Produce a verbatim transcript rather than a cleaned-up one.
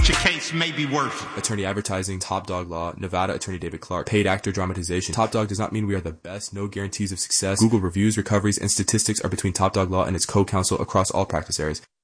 your case may be worth it. Attorney Advertising, Top Dog Law, Nevada Attorney David Clark. Paid actor dramatization. Top Dog does not mean we are the best, no guarantees of success. Google reviews, recoveries, and statistics are between Top Dog Law and its co-counsel across all practice areas.